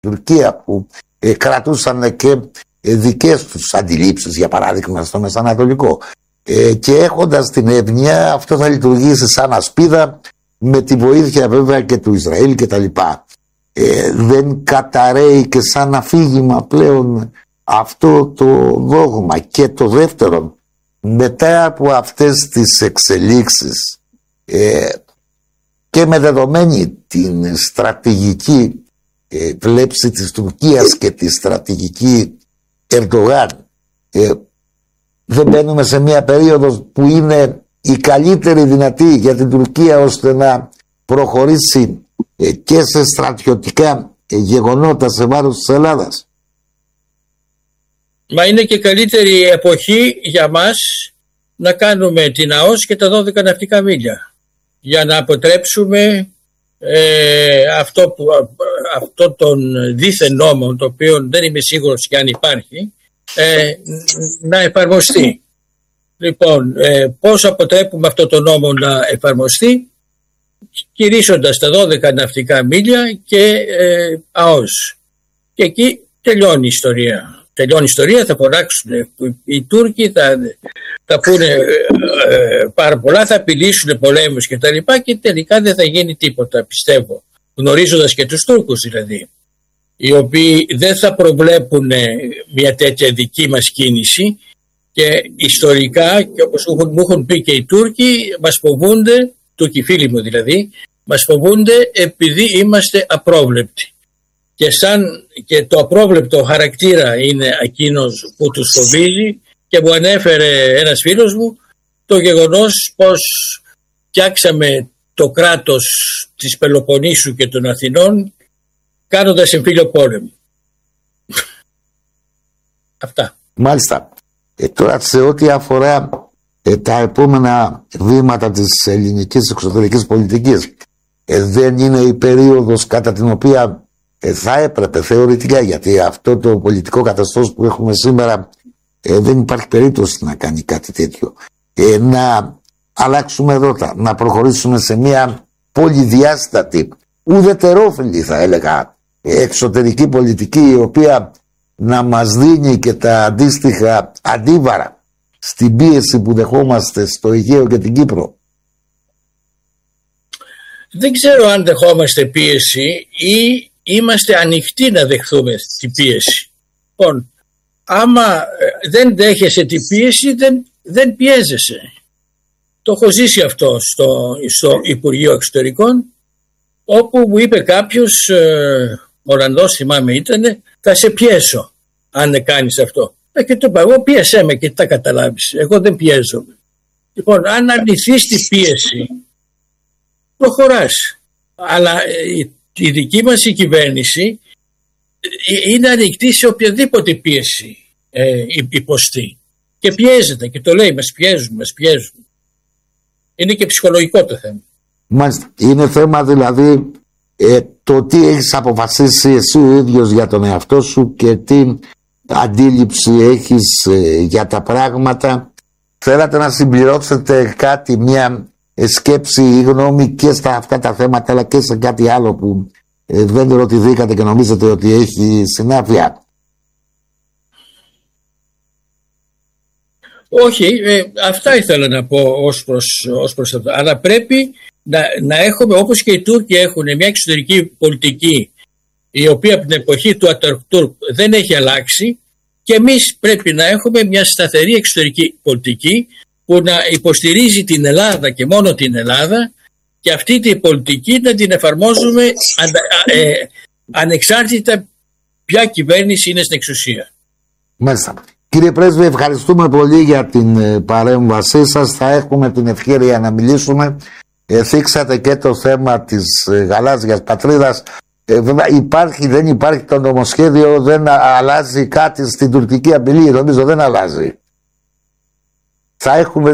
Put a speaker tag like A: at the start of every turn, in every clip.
A: Τουρκία, που κρατούσαν και δικές τους αντιλήψεις, για παράδειγμα στο Μεσανατολικό, και έχοντας την εύνοια αυτό θα λειτουργήσει σαν ασπίδα, με τη βοήθεια βέβαια και του Ισραήλ και τα λοιπά. Δεν καταραίει και σαν αφήγημα πλέον αυτό το δόγμα? Και το δεύτερο, μετά από αυτές τις εξελίξεις και με δεδομένη την στρατηγική βλέψη της Τουρκίας και τη στρατηγική Ερντογάν, δεν μπαίνουμε σε μια περίοδο που είναι η καλύτερη δυνατή για την Τουρκία ώστε να προχωρήσει και σε στρατιωτικά γεγονότα σε βάρος της Ελλάδας?
B: Μα είναι και καλύτερη εποχή για μας να κάνουμε την ΑΟΣ και τα 12 ναυτικά μίλια για να αποτρέψουμε αυτό τον δίθεν νόμο, το οποίο δεν είμαι σίγουρος και αν υπάρχει, να εφαρμοστεί. Λοιπόν, πώς αποτρέπουμε αυτό το νόμο να εφαρμοστεί? Κηρύσσοντας τα 12 ναυτικά μίλια και ΑΟΣ. Και εκεί τελειώνει η ιστορία. Τελειώνει η ιστορία, θα φωνάξουν οι Τούρκοι, θα πούνε πάρα πολλά, θα απειλήσουν πολέμους και τα λοιπά, και τελικά δεν θα γίνει τίποτα, πιστεύω. Γνωρίζοντας και τους Τούρκους δηλαδή, οι οποίοι δεν θα προβλέπουν μια τέτοια δική μας κίνηση, και ιστορικά, και όπως μου έχουν πει και οι Τούρκοι, μας φοβούνται, Τούρκοι φίλοι μου δηλαδή, μας φοβούνται επειδή είμαστε απρόβλεπτοι. Και το απρόβλεπτο χαρακτήρα είναι εκείνος που τους φοβίζει, και μου ανέφερε ένας φίλος μου το γεγονός πως φτιάξαμε το κράτος της Πελοποννήσου και των Αθηνών κάνοντας εμφύλιο πόλεμο. Αυτά.
A: Μάλιστα. Τώρα σε ό,τι αφορά τα επόμενα βήματα της ελληνικής εξωτερικής πολιτικής, δεν είναι η περίοδος κατά την οποία θα έπρεπε θεωρητικά, γιατί αυτό το πολιτικό καθεστώς που έχουμε σήμερα δεν υπάρχει περίπτωση να κάνει κάτι τέτοιο, να αλλάξουμε ρότα, να προχωρήσουμε σε μια πολυδιάστατη, ουδετερόφιλη θα έλεγα εξωτερική πολιτική, η οποία να μας δίνει και τα αντίστοιχα αντίβαρα στην πίεση που δεχόμαστε στο Αιγαίο και την Κύπρο?
B: Δεν ξέρω αν δεχόμαστε πίεση ή είμαστε ανοιχτοί να δεχθούμε την πίεση. Λοιπόν, άμα δεν δέχεσαι την πίεση, δεν πιέζεσαι. Το έχω ζήσει αυτό στο Υπουργείο Εξωτερικών, όπου μου είπε κάποιος, Ολλανδός θυμάμαι ήτανε, θα σε πιέσω αν κάνεις αυτό. Και του είπα, εγώ πίεσέ με και τα καταλάβεις, εγώ δεν πιέζομαι. Λοιπόν, αν αρνηθείς την πίεση, προχωράς. Αλλά η δική μας η κυβέρνηση είναι ανοιχτή σε οποιαδήποτε πίεση υποστεί. Και πιέζεται και το λέει, μας πιέζουν. Είναι και ψυχολογικό το θέμα.
A: Μάλιστα. Είναι θέμα δηλαδή το τι έχεις αποφασίσει εσύ ο ίδιος για τον εαυτό σου και τι αντίληψη έχεις για τα πράγματα. Θέλατε να συμπληρώσετε κάτι, μια σκέψη ή γνώμη και στα αυτά τα θέματα, αλλά και σε κάτι άλλο που δεν ρωτηθήκατε και νομίζετε ότι έχει συνάφεια?
B: Όχι, αυτά ήθελα να πω ως προς αυτό. Αλλά πρέπει να έχουμε, όπως και οι Τούρκοι έχουν, μια εξωτερική πολιτική η οποία από την εποχή του Ατατούρκ δεν έχει αλλάξει, και εμείς πρέπει να έχουμε μια σταθερή εξωτερική πολιτική που να υποστηρίζει την Ελλάδα και μόνο την Ελλάδα, και αυτή την πολιτική να την εφαρμόζουμε ανεξάρτητα ποια κυβέρνηση είναι στην εξουσία.
A: Μάλιστα. Κύριε Πρέσβη, ευχαριστούμε πολύ για την παρέμβασή σας. Θα έχουμε την ευκαιρία να μιλήσουμε. Θίξατε και το θέμα της γαλάζιας πατρίδας. Βέβαια υπάρχει, δεν υπάρχει το νομοσχέδιο, δεν αλλάζει κάτι στην τουρκική απειλή, νομίζω δεν αλλάζει. Θα έχουμε...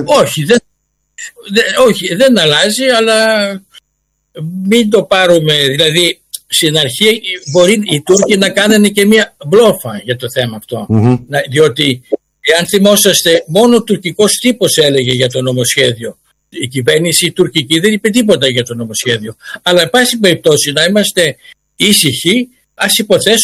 B: Όχι, δεν αλλάζει, αλλά μην το πάρουμε, δηλαδή στην αρχή μπορεί οι Τούρκοι να κάνουν και μια μπλόφα για το θέμα αυτό. Διότι εάν θυμόσαστε, μόνο ο τουρκικός τύπος έλεγε για το νομοσχέδιο. Η κυβέρνηση τουρκική δεν είπε τίποτα για το νομοσχέδιο. Αλλά εν πάση περιπτώσει να είμαστε ήσυχοι, ας υποθέσουμε